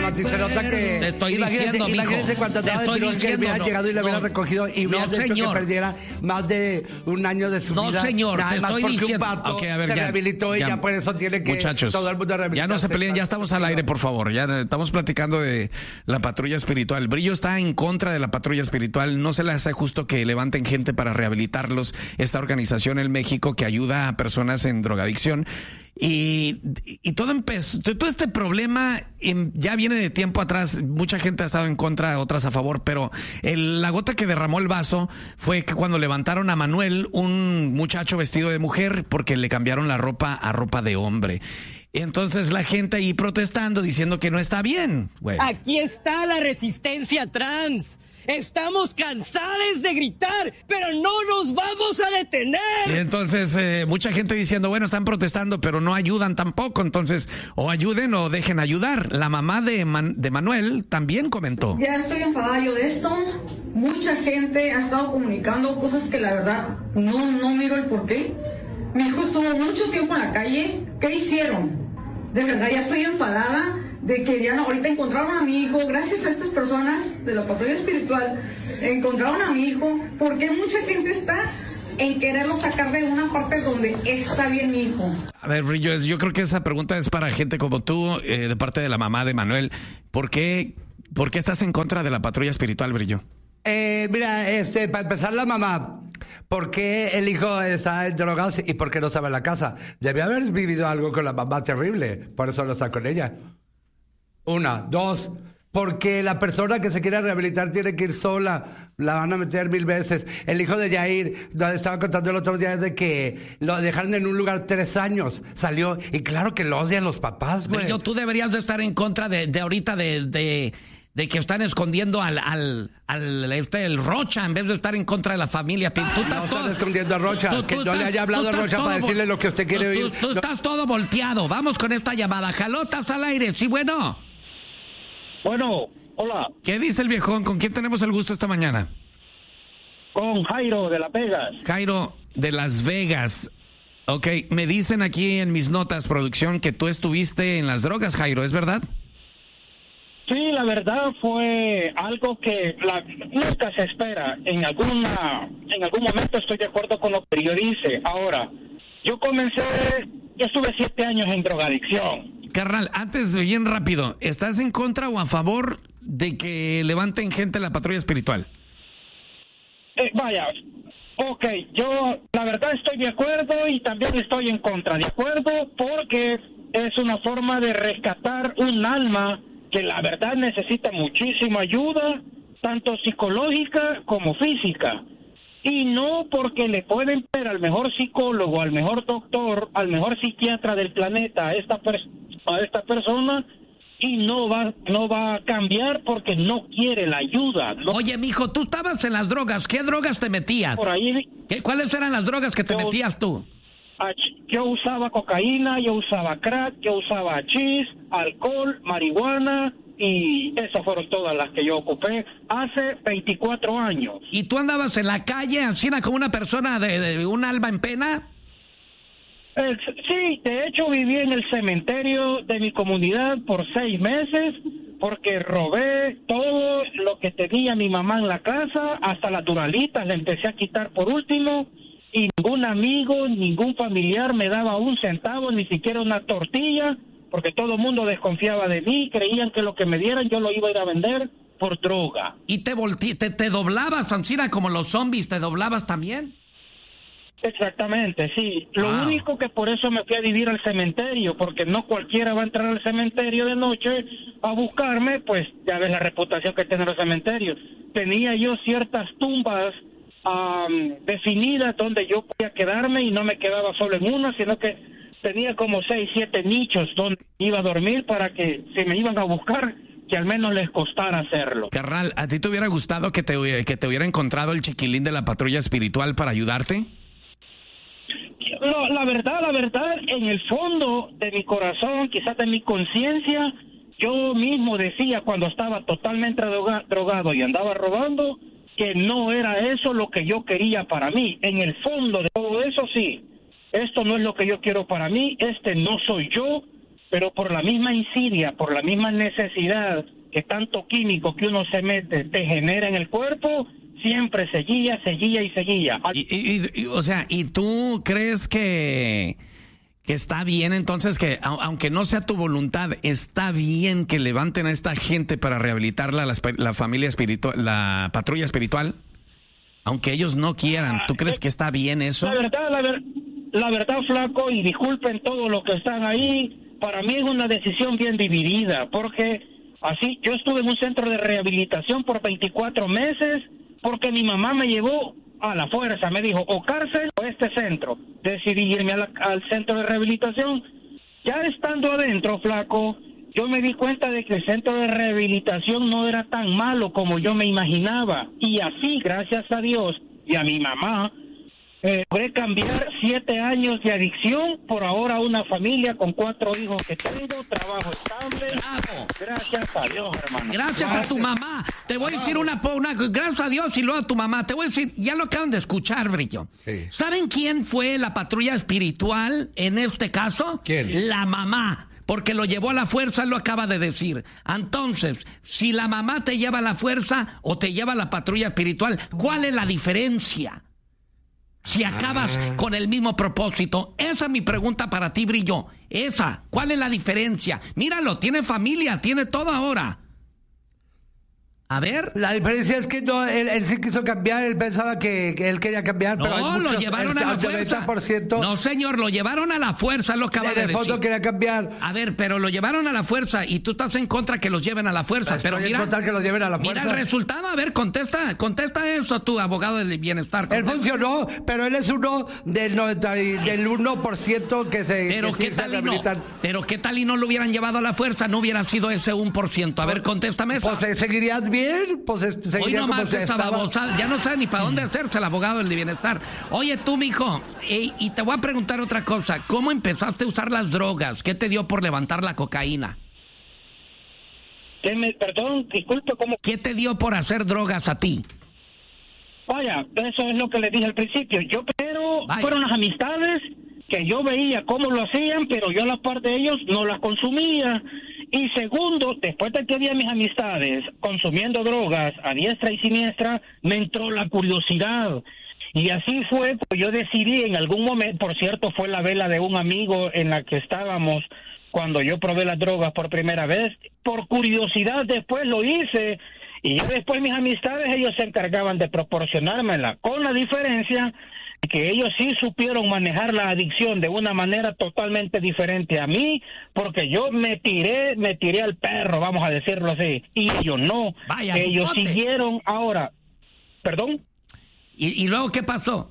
ti se nota que... Te estoy diciendo, mijo. Imagínense cuando te estoy que diciendo, hubiera llegado y le hubiera recogido y hubiera hecho señor. que perdiera más de un año de su vida. No, señor, nada te más estoy porque diciendo. un vato Okay, a ver, se ya, rehabilitó y ya por eso tiene que muchachos, todo el mundo rehabilitarse. ya no se peleen, ya estamos al aire, por favor. Ya estamos platicando de la patrulla espiritual. Brillo está en contra de la patrulla espiritual. No se le hace justo que levanten gente para rehabilitarlos. Esta organización en México que ayuda a personas en drogadicción. Y todo empezó, todo este problema ya viene de tiempo atrás. Mucha gente ha estado en contra, otras a favor, pero la gota que derramó el vaso fue que cuando levantaron a Manuel, un muchacho vestido de mujer, porque le cambiaron la ropa a ropa de hombre. Entonces la gente ahí protestando, diciendo que no está bien, güey. Aquí está la resistencia trans. Estamos cansados de gritar, pero no nos vamos a detener. Y entonces mucha gente diciendo, bueno, están protestando, pero no ayudan tampoco. Entonces, o ayuden o dejen ayudar. La mamá de Manuel también comentó. Ya estoy enfadada yo de esto. Mucha gente ha estado comunicando cosas que la verdad no miro el porqué. Mi hijo estuvo mucho tiempo en la calle. ¿Qué hicieron? De verdad ya estoy enfadada de que ya ahorita encontraron a mi hijo, gracias a estas personas de la patrulla espiritual, encontraron a mi hijo, porque mucha gente está en quererlo sacar de una parte donde está bien mi hijo. A ver, Brillo, yo creo que esa pregunta es para gente como tú, de parte de la mamá de Manuel. ¿Por qué estás en contra de la patrulla espiritual, Brillo? Mira, para empezar, la mamá, ¿por qué el hijo está en drogas y por qué no estaba en la casa? Debe haber vivido algo con la mamá terrible, por eso no está con ella. Una, dos, porque la persona que se quiere rehabilitar tiene que ir sola, la van a meter 1000 veces. El hijo de Yair, estaba contando el otro día, es de que lo dejaron en un lugar 3 años, salió, y claro que lo odian los papás, güey. Brillo, tú deberías de estar en contra de ahorita de que están escondiendo el Rocha en vez de estar en contra de la familia. Tú están escondiendo a Rocha, que no le haya hablado a Rocha para decirle lo que usted quiere oír. Tú estás todo volteado. Vamos con esta llamada. Jalotas al aire. Sí, bueno. Bueno, hola. ¿Qué dice el viejón? ¿Con quién tenemos el gusto esta mañana? Con Jairo de Las Vegas. Jairo de Las Vegas. Ok, me dicen aquí en mis notas, producción, que tú estuviste en las drogas, Jairo, ¿es verdad? Sí, la verdad fue algo que nunca se espera. En algún momento estoy de acuerdo con lo que yo dice. Ahora, yo estuve 7 años en drogadicción. Carnal, antes, bien rápido, ¿estás en contra o a favor de que levanten gente la patrulla espiritual? Vaya, ok, yo la verdad estoy de acuerdo y también estoy en contra. De acuerdo porque es una forma de rescatar un alma que la verdad necesita muchísima ayuda, tanto psicológica como física. Y no porque le pueden ver al mejor psicólogo, al mejor doctor, al mejor psiquiatra del planeta a esta persona y no va a cambiar porque no quiere la ayuda. No. Oye, mijo, tú estabas en las drogas. ¿Qué drogas te metías? Por ahí. ¿Cuáles eran las drogas que te metías tú? Yo usaba cocaína, yo usaba crack, yo usaba hachís, alcohol, marihuana y esas fueron todas las que yo ocupé hace 24 años. ¿Y tú andabas en la calle, así como una persona de un alma en pena? Sí, de hecho viví en el cementerio de mi comunidad por 6 meses porque robé todo lo que tenía mi mamá en la casa, hasta las duralitas le empecé a quitar por último. Y ningún amigo, ningún familiar me daba un centavo, ni siquiera una tortilla, porque todo el mundo desconfiaba de mí, creían que lo que me dieran yo lo iba a ir a vender por droga. ¿Y te doblabas, Ancina, como los zombies, te doblabas también? Exactamente, sí. Lo único que por eso me fui a vivir al cementerio, porque no cualquiera va a entrar al cementerio de noche a buscarme, pues ya ves la reputación que tienen los cementerios. Tenía yo ciertas tumbas definidas donde yo podía quedarme y no me quedaba solo en una, sino que tenía como 6, 7 nichos donde iba a dormir para que si me iban a buscar, que al menos les costara hacerlo. Carnal, ¿a ti te hubiera gustado que te hubiera encontrado el chiquilín de la patrulla espiritual para ayudarte? No, la verdad, en el fondo de mi corazón, quizás de mi conciencia, yo mismo decía cuando estaba totalmente drogado y andaba robando, que no era eso lo que yo quería para mí. En el fondo de todo eso, sí, esto no es lo que yo quiero para mí, no soy yo, pero por la misma insidia, por la misma necesidad que tanto químico que uno se mete te genera en el cuerpo, siempre seguía. O sea, ¿y tú crees que está bien entonces que, aunque no sea tu voluntad, está bien que levanten a esta gente para rehabilitarla, la familia espiritual, la patrulla espiritual? Aunque ellos no quieran, ¿tú crees que está bien eso? La verdad, flaco, y disculpen todos los que están ahí, para mí es una decisión bien dividida, porque así, yo estuve en un centro de rehabilitación por 24 meses, porque mi mamá me llevó a la fuerza, me dijo, o cárcel o este centro. Decidí irme al centro de rehabilitación. Ya estando adentro, flaco, yo me di cuenta de que el centro de rehabilitación no era tan malo como yo me imaginaba. Y así, gracias a Dios y a mi mamá, logré cambiar 7 años de adicción por ahora una familia con 4 hijos que tengo, trabajo estable. ¡Bravo! Gracias a Dios, hermano. Gracias a tu mamá. Te voy a decir una gracias a Dios y luego a tu mamá. Te voy a decir, ya lo acaban de escuchar, Brillo. Sí. ¿Saben quién fue la patrulla espiritual en este caso? ¿Quién? La mamá. Porque lo llevó a la fuerza, lo acaba de decir. Entonces, si la mamá te lleva a la fuerza o te lleva a la patrulla espiritual, ¿cuál es la diferencia? Si acabas con el mismo propósito. Esa es mi pregunta para ti, Brillo. Esa, ¿cuál es la diferencia? Míralo, tiene familia, tiene todo ahora. A ver. La diferencia es que no, él sí quiso cambiar, él pensaba que él quería cambiar, pero hay No, muchos, lo llevaron a la fuerza. 90%. No, señor, lo llevaron a la fuerza, lo acaba de En el fondo decir. quería cambiar. A ver, pero lo llevaron a la fuerza y tú estás en contra que los lleven a la fuerza. Estoy Pero en mira, contra que los lleven a la mira fuerza. el resultado. A ver, contesta eso, tú, abogado del bienestar. Él Contesta. funcionó, pero él es uno del 1% que se Pero que qué sí se tal y no. rehabilitan. Pero qué tal y no lo hubieran llevado a la fuerza, no hubiera sido ese 1%. A ver, contéstame eso. Pues seguirías bien, pues Hoy seguiría como nomás se esa estaba. babosada, ya no sabe ni para dónde hacerse el abogado del bienestar. Oye, tú, mijo, y te voy a preguntar otra cosa. ¿Cómo empezaste a usar las drogas? ¿Qué te dio por levantar la cocaína? Perdón, disculpe, ¿cómo? ¿Qué te dio por hacer drogas a ti? Vaya, eso es lo que les dije al principio. Yo primero fueron las amistades que yo veía cómo lo hacían, pero yo a la par de ellos no las consumía. Y segundo, después de que vi a mis amistades consumiendo drogas a diestra y siniestra, me entró la curiosidad. Y así fue, pues yo decidí en algún momento, por cierto, fue la vela de un amigo en la que estábamos cuando yo probé las drogas por primera vez. Por curiosidad después lo hice. Y ya después mis amistades, ellos se encargaban de proporcionármela, con la diferencia que ellos sí supieron manejar la adicción de una manera totalmente diferente a mí, porque yo me tiré al perro, vamos a decirlo así, y ellos no. Vaya, ellos bucote. siguieron ahora. ¿Perdón? ¿Y luego qué pasó?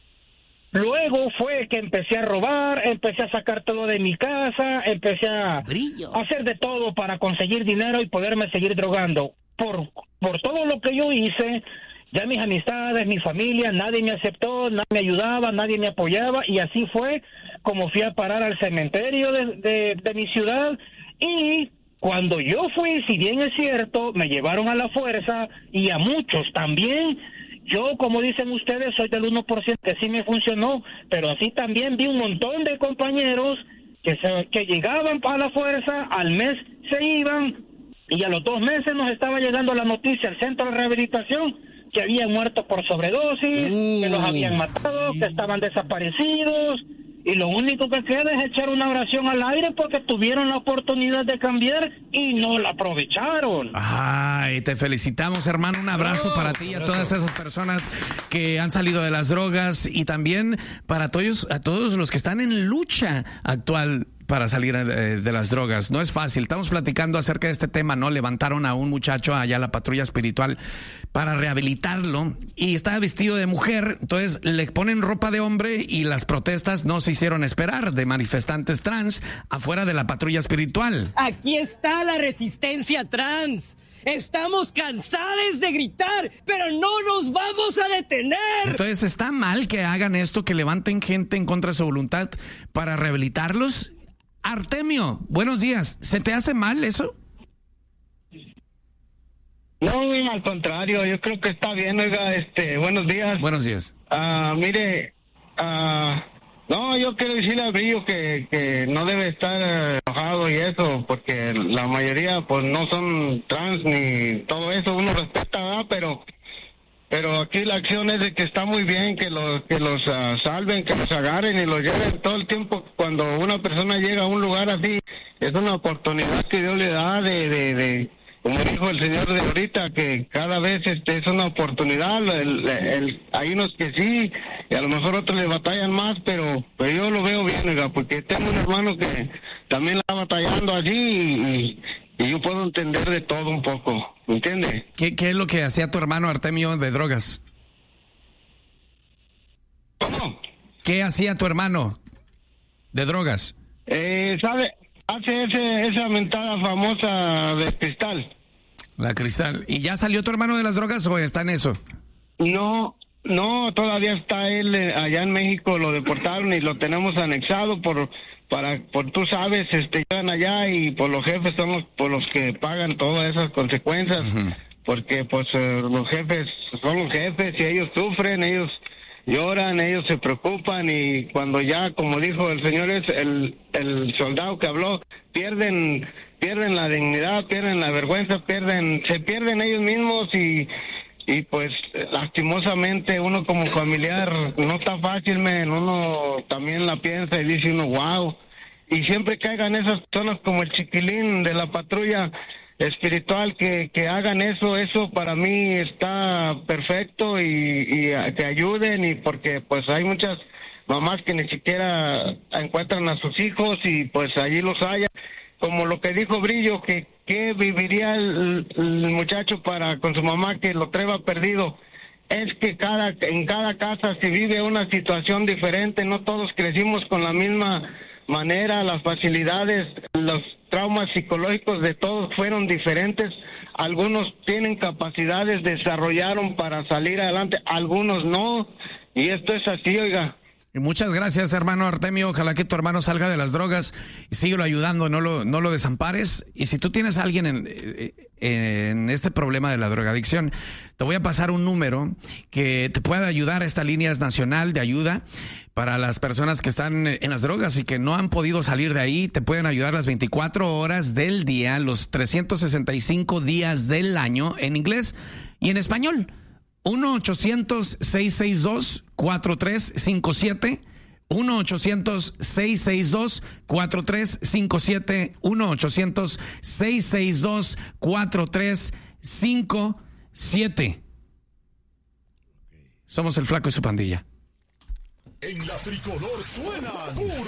Luego fue que empecé a robar, empecé a sacar todo de mi casa, empecé a Brillo. hacer de todo para conseguir dinero y poderme seguir drogando. Por todo lo que yo hice, ya mis amistades, mi familia, nadie me aceptó, nadie me ayudaba, nadie me apoyaba, y así fue como fui a parar al cementerio de mi ciudad. Y cuando yo fui, si bien es cierto, me llevaron a la fuerza, y a muchos también. Yo, como dicen ustedes, soy del 1% que sí me funcionó, pero así también vi un montón de compañeros que llegaban a la fuerza, al mes se iban, y a los 2 meses nos estaba llegando la noticia al centro de rehabilitación que habían muerto por sobredosis, que los habían matado, que estaban desaparecidos, y lo único que queda es echar una oración al aire porque tuvieron la oportunidad de cambiar y no la aprovecharon. Ay, te felicitamos, hermano. Un abrazo para ti y a todas esas personas que han salido de las drogas, y también para a todos los que están en lucha actual para salir de las drogas. No es fácil. Estamos platicando acerca de este tema, ¿no? Levantaron a un muchacho allá a la patrulla espiritual para rehabilitarlo y estaba vestido de mujer. Entonces le ponen ropa de hombre y las protestas no se hicieron esperar de manifestantes trans afuera de la patrulla espiritual. Aquí está la resistencia trans. Estamos cansados de gritar, pero no nos vamos a detener. Entonces, ¿está mal que hagan esto, que levanten gente en contra de su voluntad para rehabilitarlos? Artemio, buenos días. ¿Se te hace mal eso? No, al contrario, yo creo que está bien. Oiga, buenos días. Buenos días. Mire, no, yo quiero decirle a Brillo que no debe estar enojado y eso, porque la mayoría pues no son trans ni todo eso, uno respeta, ¿verdad? Pero aquí la acción es de que está muy bien que los salven, que los agarren y los lleven todo el tiempo. Cuando una persona llega a un lugar así, es una oportunidad que Dios le da de como dijo el señor de ahorita, que cada vez es una oportunidad. Hay unos que sí, y a lo mejor otros le batallan más, pero yo lo veo bien, oiga, porque tengo un hermano que también la está batallando allí y yo puedo entender de todo un poco, ¿me entiende? ¿Qué es lo que hacía tu hermano Artemio de drogas? ¿Cómo? ¿Qué hacía tu hermano de drogas? ¿Sabe? Hace esa mentada famosa de cristal. La cristal. ¿Y ya salió tu hermano de las drogas o está en eso? No, todavía está él allá en México, lo deportaron y lo tenemos anexado por tú sabes, llegan allá y por los jefes son los que pagan todas esas consecuencias, porque pues los jefes son los jefes y ellos sufren, ellos lloran, ellos se preocupan y cuando ya, como dijo el señor, el soldado que habló, pierden la dignidad, pierden la vergüenza, se pierden ellos mismos y pues lastimosamente uno como familiar no está fácil, uno también la piensa y dice uno, wow, y siempre caigan esas personas como el chiquilín de la patrulla espiritual que hagan eso para mí está perfecto y que ayuden, y porque pues hay muchas mamás que ni siquiera encuentran a sus hijos y pues allí los haya, como lo que dijo Brillo, que viviría el muchacho con su mamá que lo trae perdido. Es que en cada casa se vive una situación diferente, no todos crecimos con la misma manera, las facilidades, los traumas psicológicos de todos fueron diferentes. Algunos tienen capacidades, desarrollaron para salir adelante, algunos no, y esto es así, oiga. Y muchas gracias, hermano Artemio. Ojalá que tu hermano salga de las drogas y síguelo ayudando, no lo desampares. Y si tú tienes a alguien en este problema de la drogadicción, te voy a pasar un número que te pueda ayudar. Esta línea es nacional de ayuda para las personas que están en las drogas y que no han podido salir de ahí. Te pueden ayudar las 24 horas del día, los 365 días del año, en inglés y en español. 1-800-662-4357, 1-800-662-4357, 1-800-662-4357. Somos el Flaco y su pandilla. En la tricolor suena puro